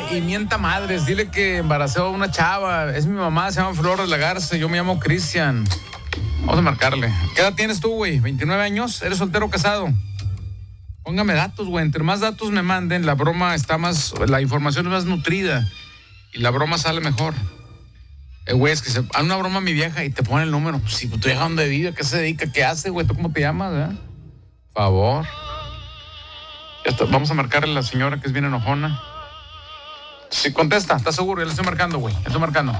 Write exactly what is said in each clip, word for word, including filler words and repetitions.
y mienta madres. Dile que embarazó a una chava. Es mi mamá, se llama Flor de la Garza. Yo me llamo Cristian. Vamos a marcarle. ¿Qué edad tienes tú, güey? ¿veintinueve años? ¿Eres soltero o casado? Póngame datos, güey. Entre más datos me manden, la broma está más... La información es más nutrida. Y la broma sale mejor. Eh, güey, es que se... Haz una broma a mi vieja y te pone el número. Pues si tu vieja dónde vive, ¿qué se dedica? ¿Qué hace, güey? ¿Tú cómo te llamas, eh? Por favor. Ya está. Vamos a marcarle a la señora que es bien enojona. Sí, contesta. ¿Estás seguro? Ya le estoy marcando, güey. Ya estoy marcando.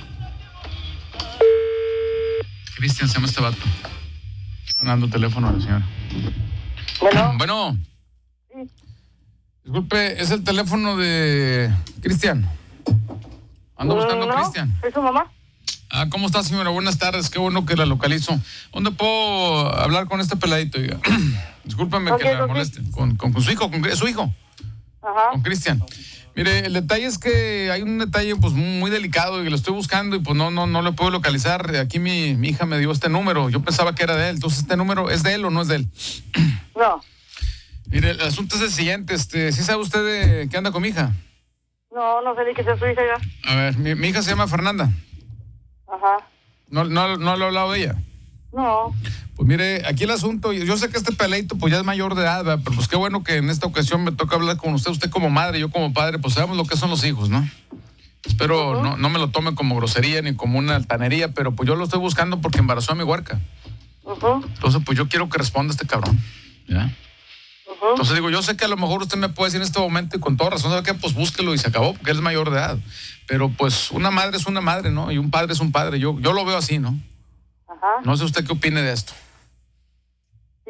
Cristian se llama este vato. Sonando el teléfono a la señora. Bueno. Bueno. Sí. Disculpe, es el teléfono de Cristian. Ando buscando no, a Cristian. ¿Es su mamá? Ah, ¿cómo está, señora? Buenas tardes. Qué bueno que la localizo. ¿Dónde puedo hablar con este peladito? Diga. Discúlpame okay, que la okay. moleste. Con, con, con su hijo, con su hijo. Ajá. Con Cristian. Mire, el detalle es que hay un detalle pues muy delicado y lo estoy buscando y pues no no no lo puedo localizar. Aquí mi, mi hija me dio este número. Yo pensaba que era de él. Entonces, ¿este número es de él o no es de él? No. Mire, el asunto es el siguiente. Este, ¿sí sabe usted de qué anda con mi hija? No, no sé ni qué sea su hija ya. A ver, mi, mi hija se llama Fernanda. Ajá. ¿No, no, no le he hablado de ella? No. Pues mire, aquí el asunto, yo sé que este peleito pues ya es mayor de edad, ¿verdad? Pero pues qué bueno que en esta ocasión me toca hablar con usted, usted como madre, yo como padre, pues sabemos lo que son los hijos, ¿no? Espero uh-huh. no, no me lo tome como grosería ni como una altanería, pero pues yo lo estoy buscando porque embarazó a mi huerca. Uh-huh. Entonces pues yo quiero que responda este cabrón, ¿ya? Uh-huh. Entonces digo, yo sé que a lo mejor usted me puede decir en este momento y con toda razón, ¿sabe qué? Pues búsquelo y se acabó, porque él es mayor de edad. Pero pues una madre es una madre, ¿no? Y un padre es un padre, yo, yo lo veo así, ¿no? Ajá. No sé usted qué opine de esto. Sí.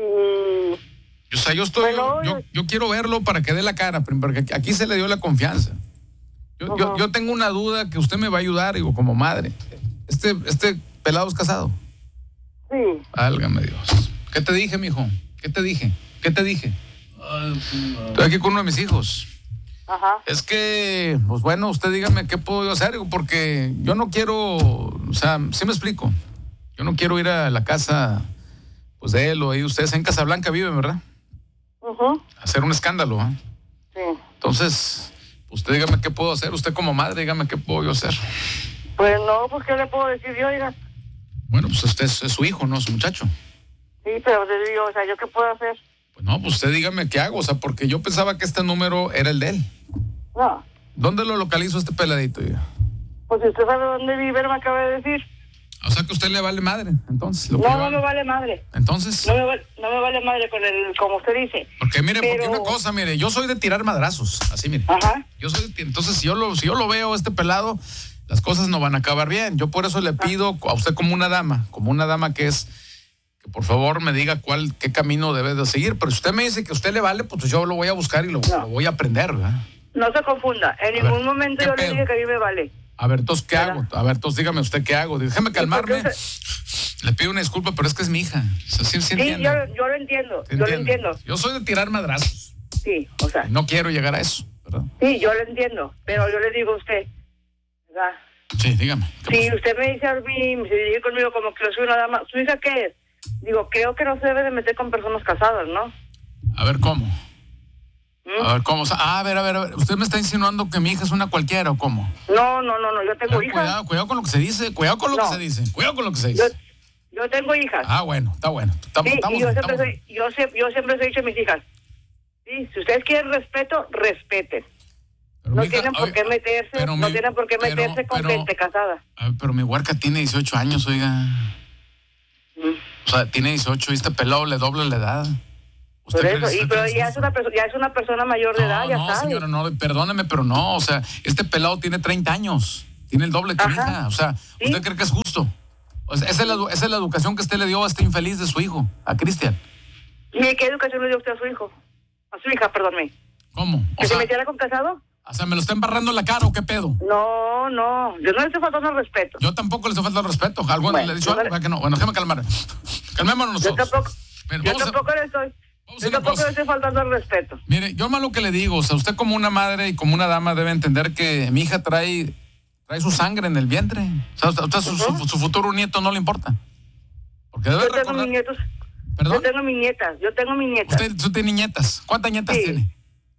O sea, yo estoy, bueno, yo, yo quiero verlo para que dé la cara, porque aquí se le dio la confianza. Yo, uh-huh. yo, yo tengo una duda que usted me va a ayudar, digo, como madre. Este, este pelado es casado. Sí. Válgame Dios. ¿Qué te dije, mijo? ¿Qué te dije? ¿Qué te dije? Estoy aquí con uno de mis hijos. Ajá. Es que, pues bueno, usted dígame qué puedo yo hacer, porque yo no quiero, o sea, sí me explico. Yo no quiero ir a la casa, pues de él o ahí ustedes en Casablanca viven, ¿verdad? Uh-huh. Hacer un escándalo, ¿eh? Sí. Entonces, usted dígame qué puedo hacer, usted como madre, dígame qué puedo yo hacer. Pues no, pues qué le puedo decir yo, oiga. Bueno, pues usted es, es su hijo, ¿no? Su muchacho. Sí, pero te digo, o sea, ¿yo qué puedo hacer? Pues no, pues usted dígame qué hago, o sea, porque yo pensaba que este número era el de él. No. ¿Dónde lo localizo este peladito, oiga? Pues si usted sabe dónde vive, me acaba de decir. O sea, que usted le vale madre, entonces. Lo no, que no vale. me vale madre. Entonces. No me, vale, no me vale madre con el, como usted dice. Porque mire, pero... porque una cosa, mire, yo soy de tirar madrazos, así mire. Ajá. Yo soy, entonces si yo lo, si yo lo veo, este pelado, las cosas no van a acabar bien. Yo por eso le pido a usted como una dama, como una dama que es, que por favor me diga cuál, qué camino debe de seguir. Pero si usted me dice que a usted le vale, pues yo lo voy a buscar y lo, no. lo voy a aprender, ¿verdad? No se confunda, en a ningún ver, momento yo pedo? le dije que a mí me vale. A ver, entonces, ¿qué ¿verdad? hago? A ver, entonces, dígame usted qué hago. Déjeme calmarme. Le pido una disculpa, pero es que es mi hija. O sea, sí, sí, sí yo, yo lo entiendo, yo lo entiendo. Yo soy de tirar madrazos. Sí, o sea. No quiero llegar a eso, ¿verdad? Sí, yo lo entiendo, pero yo le digo a usted, ¿verdad? Sí, dígame. Si sí, usted me dice a mí, se dirige conmigo como que yo soy una dama, ¿su hija qué es? Digo, creo que no se debe de meter con personas casadas, ¿no? A ver, ¿cómo? ¿Mm? A ver, ¿cómo? Ah, a ver, a ver, a ver. ¿Usted me está insinuando que mi hija es una cualquiera o cómo? No, no, no, no, yo tengo ver, hijas. Cuidado, cuidado con lo que se dice, cuidado con lo no. que se dice, cuidado con lo que se dice. Yo, yo tengo hijas. Ah, bueno, está bueno. Estamos, sí, estamos, y yo, estamos... siempre soy, yo, siempre, yo siempre he dicho a mis hijas, sí, si ustedes quieren respeto, respeten. Pero no hija, tienen por qué meterse, no mi, tienen por qué pero, meterse con pero, gente casada. A ver, pero mi huerca tiene dieciocho años, oiga. Mm. O sea, tiene dieciocho y este pelado le doble la edad. Por eso, y, pero ya es, una perso- ya es una persona mayor de no, edad, ya no, sabe. No, señora, no, perdóneme, pero no, o sea, este pelado tiene treinta años, tiene el doble que mi hija, o sea, ¿sí? ¿Usted cree que es justo? O sea, esa, es la, esa es la educación que usted le dio a este infeliz de su hijo, a Cristian. ¿Y qué educación le dio usted a su hijo? A su hija, perdónme. ¿Cómo? O ¿Que sea, se metiera con casado? O sea, ¿me lo está embarrando en la cara o qué pedo? No, no, yo no le estoy faltando el respeto. Yo tampoco le estoy faltando el respeto, ¿algo bueno, le he dicho algo? Le... Que no? Bueno, déjame calmar. Calmémonos nosotros. Yo tampoco, Mira, yo tampoco a... le estoy... Yo tampoco le estoy faltando el respeto. Mire, yo más lo que le digo, o sea, usted como una madre y como una dama debe entender que mi hija trae trae su sangre en el vientre. O sea, usted, usted, uh-huh. su, su futuro nieto no le importa. Porque debe yo tengo recordar... mis nietos. ¿Perdón? Yo tengo mis nietas, yo tengo mis nietas. ¿Usted, usted tiene nietas? ¿Cuántas nietas sí. tiene?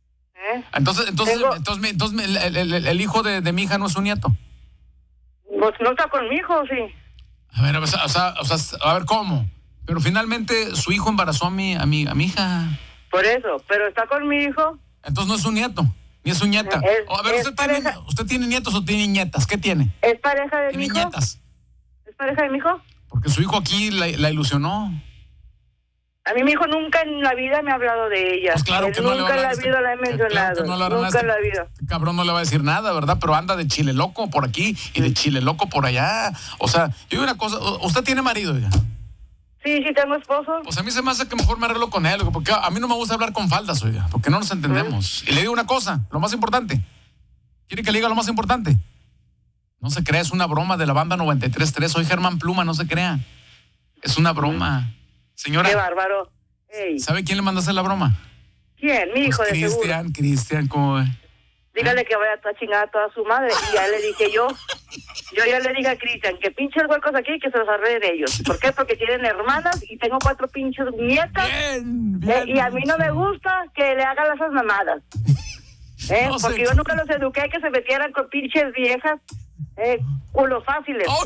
¿Eh? Entonces, entonces, Tengo... entonces, entonces el, el, el, el hijo de, de mi hija no es su nieto. Pues no está con mi hijo, sí. A ver, o sea, o sea, o sea, a ver, ¿cómo? Pero finalmente su hijo embarazó a mi, a mi, a mi hija. Por eso, pero está con mi hijo. Entonces no es su nieto, ni es su nieta. Es, a ver, ¿usted tiene, ¿usted tiene nietos o tiene nietas? ¿Qué tiene? ¿Es pareja de mi hijo? ¿Tiene nietas? ¿Es pareja de mi hijo? Porque su hijo aquí la, la ilusionó. A mí mi hijo nunca en la vida me ha hablado de ella. Pues claro que no nunca le en la vida la he mencionado. Claro que no le nunca en la vida. Este cabrón no le va a decir nada, ¿verdad? Pero anda de chile loco por aquí y de chile loco por allá. O sea, yo digo una cosa, ¿usted tiene marido, oiga? Sí, sí tengo esposo. Pues a mí se me hace que mejor me arreglo con él, porque a mí no me gusta hablar con faldas, oiga, porque no nos entendemos. ¿Mm? Y le digo una cosa, lo más importante. ¿Quiere que le diga lo más importante? No se crea, es una broma de la banda noventa y tres punto tres. Soy Germán Pluma, no se crea. Es una broma. Señora. Qué bárbaro. Ey. ¿Sabe quién le mandó a hacer la broma? ¿Quién? Mi hijo, pues de seguro. Cristian, Cristian, ¿cómo ve? Dígale ¿Eh? que vaya a chingar a toda su madre. Y ya le dije yo, yo ya le dije a Cristian que pinches huecos aquí que se los arreglen ellos. ¿Por qué? Porque tienen hermanas y tengo cuatro pinches nietas. Bien, bien. Eh, y a mí no me gusta que le hagan esas mamadas. ¿Eh? No porque sé. Yo nunca los eduqué que se metieran con pinches viejas. Eh, culos fáciles. Oh,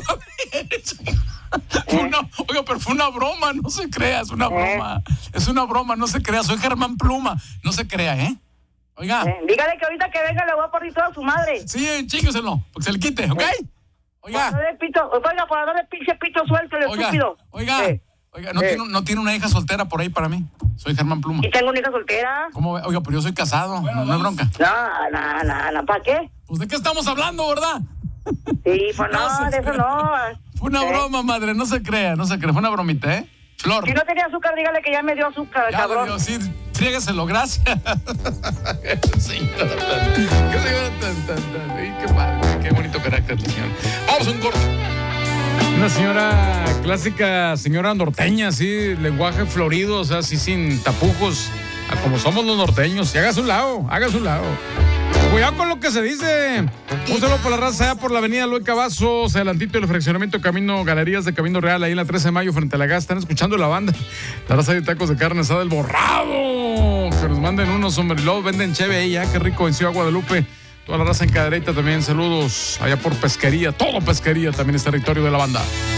una, oiga, pero fue una broma, no se crea, es una ¿Eh? broma. Es una broma, no se crea. Soy Germán Pluma, no se crea, ¿eh? Oiga. Eh, dígale que ahorita que venga le voy a poner toda su madre. Sí, chíqueselo, porque se le quite, ¿ok? ¿Eh? Oiga. Por darle pito, oiga, por darle pinche pito suelto, el oiga, estúpido. Oiga, eh. oiga, ¿no, eh. tiene, ¿no tiene una hija soltera por ahí para mí? Soy Germán Pluma. ¿Y tengo una hija soltera? ¿Cómo ve? Oiga, pero yo soy casado, bueno, no, no hay bronca. No, no, no, no, ¿para qué? Pues ¿de qué estamos hablando, verdad? Sí, pues no, no de eso no. Fue una ¿Eh? broma, madre, no se crea, no se crea, fue una bromita, ¿eh? Flor. Si no tenía azúcar, dígale que ya me dio azúcar, ya cabrón. Dio, sí, frígueselo, gracias. Señora tan, qué señora tan, tan, tan, qué padre, qué bonito carácter la señora. Vamos a un corte. Una señora clásica, señora norteña, así, lenguaje florido, o sea, así sin tapujos, como somos los norteños. Y haga su lado, haga su lado. Cuidado con lo que se dice. Un saludo por la raza allá por la avenida Eloy Cavazos, adelantito del fraccionamiento Camino Galerías de Camino Real, ahí en la trece de mayo frente a la gas. Están escuchando la banda. La raza de tacos de carne asada El Borrado. Que nos manden unos, hombre. Y luego venden cheve ahí, ya, qué rico en Ciudad Guadalupe. Toda la raza en Cadereyta también. Saludos allá por pesquería. Todo pesquería también es territorio de la banda.